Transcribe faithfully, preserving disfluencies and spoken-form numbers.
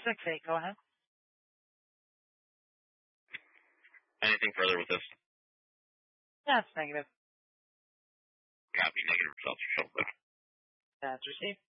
six eight, go ahead. Anything further with this? That's negative. Copy. Negative results for Philip. That's received.